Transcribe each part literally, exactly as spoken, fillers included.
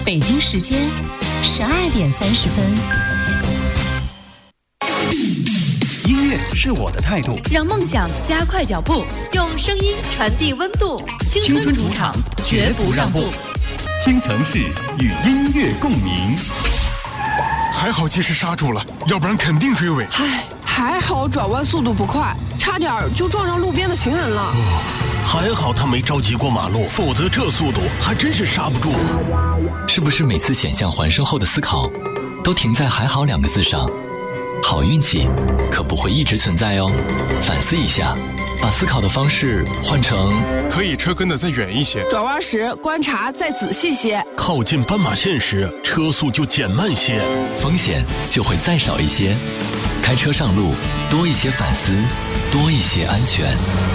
北京时间十二点三十分。 音乐是我的态度， 让梦想加快脚步，用声音传递温度。青春主场，绝不让步。 京城市与音乐共鸣。 还好及时刹住了，要不然肯定追尾。 唉，还好转弯速度不快，差点就撞上路边的行人了。 哦，还好他没着急过马路，否则这速度还真是刹不住。 是不是每次险象环生后的思考，都停在还好两个字上？好运气可不会一直存在哦，反思一下，把思考的方式换成可以车跟得再远一些， 转弯时观察再仔细些， 靠近斑马线时车速就减慢些， 风险就会再少一些。开车上路多一些反思，多一些安全。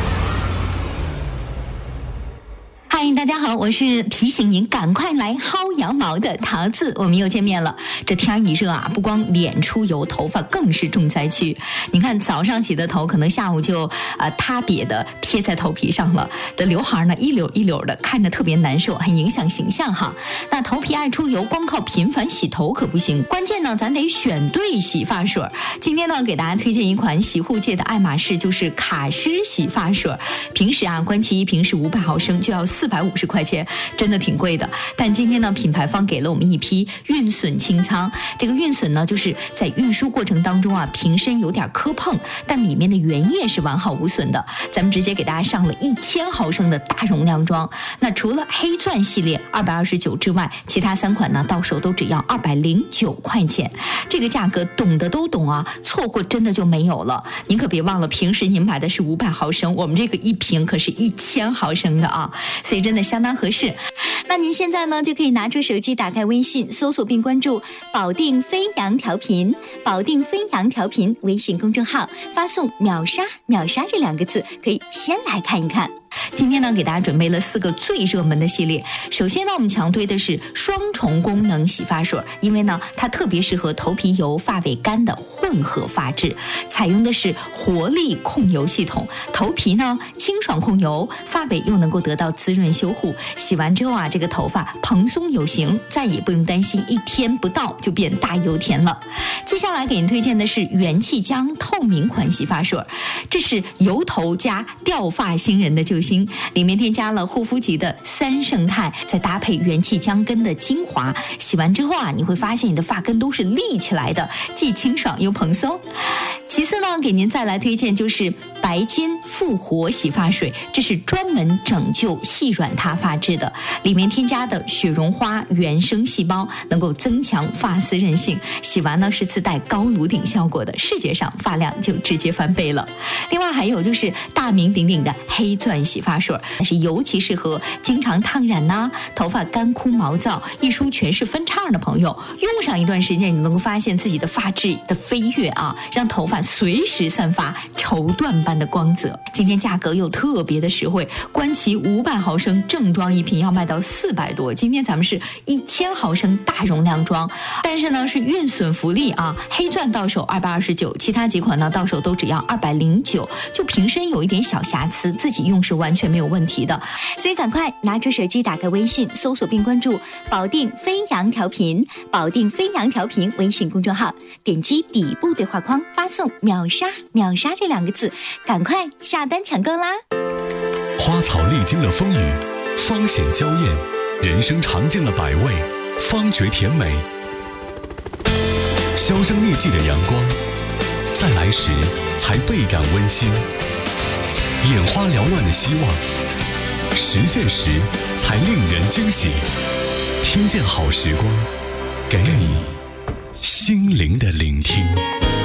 嗨，大家好，我是提醒您赶快来薅羊毛的桃子，我们又见面了。这天一热啊，不光脸出油，头发更是重灾区。你看早上洗的头，可能下午就呃塌瘪的贴在头皮上了，的刘海呢一绺一绺的，看着特别难受，很影响形象哈。那头皮爱出油，光靠频繁洗头可不行，关键呢咱得选对洗发水。今天呢给大家推荐一款洗护界的爱马仕，就是卡诗洗发水。平时啊观其一瓶是五百毫升，就要四百五十块钱，真的挺贵的。但今天呢，品牌方给了我们一批运损清仓。这个运损呢，就是在运输过程当中啊，瓶身有点磕碰，但里面的原液是完好无损的。咱们直接给大家上了一千毫升的大容量装。那除了黑钻系列二百二十九之外，其他三款呢，到手都只要二百零九块钱。这个价格懂的都懂啊，错过真的就没有了。您可别忘了，平时您买的是五百毫升，我们这个一瓶可是一千毫升的啊。所以真的相当合适。那您现在呢就可以拿出手机，打开微信，搜索并关注保定飞扬调频，保定飞扬调频微信公众号，发送秒杀秒杀这两个字，可以先来看一看。今天呢给大家准备了四个最热门的系列。首先呢我们强推的是双重功能洗发水，因为呢它特别适合头皮油发尾干的混合发质，采用的是活力控油系统，头皮呢清爽控油，发尾又能够得到滋润修护，洗完之后啊这个头发蓬松有型，再也不用担心一天不到就变大油田了。接下来给您推荐的是元气浆透明款洗发水，这是油头加掉发新人的救星，里面添加了护肤级的三胜肽，再搭配元气浆根的精华，洗完之后啊你会发现你的发根都是立起来的，既清爽又蓬松。其次呢给您再来推荐就是白金复活洗发水，这是专门拯救细软塌发质的，里面添加的雪绒花原生细胞能够增强发丝韧性，洗完呢是自带高颅顶效果的，视觉上发量就直接翻倍了。另外还有就是大名鼎鼎的黑钻洗发水，但是尤其适合经常烫染呐、啊、头发干枯毛躁、一梳全是分叉的朋友，用上一段时间你能够发现自己的发质的飞跃啊，让头发随时散发绸缎般的光泽。今天价格又特别的实惠，观其五百毫升正装一瓶要卖到四百多，今天咱们是一千毫升大容量装，但是呢是运损福利啊，黑钻到手二百二十九，其他几款呢到手都只要二百零九，就瓶身有一点小瑕疵，自己用是完全没有问题的。所以赶快拿出手机，打开微信，搜索并关注保定飞扬调频，保定飞扬调频微信公众号，点击底部对话框，发送秒杀秒杀这两个字，赶快下单抢购啦！ 花草历经了风雨，芳显娇艳，人生尝尽了百味，方觉甜美。销声匿迹的阳光，再来时才倍感温馨。眼花缭乱的希望，实现时才令人惊喜。听见好时光，给你心灵的聆听。